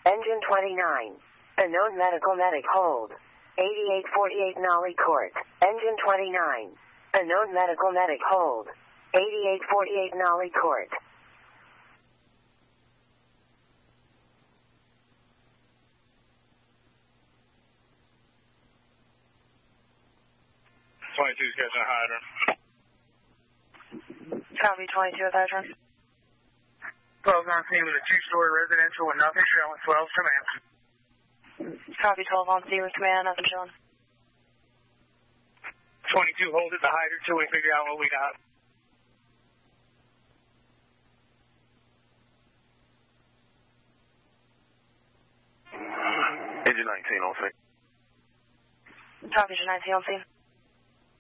Engine 29. Unknown medical medic hold. 8848 Nolly Court. Engine 29. Unknown medical medic hold. 8848 Nolly Court. Catching a hydrant. Copy 22 with hydrant. 1219 with a two-story residential with nothing showing. 12 command. Copy 12 on Z with command, nothing showing. 22 hold at the hydrant till we figure out what we got. Engine 19 on scene. Copy 19 on scene.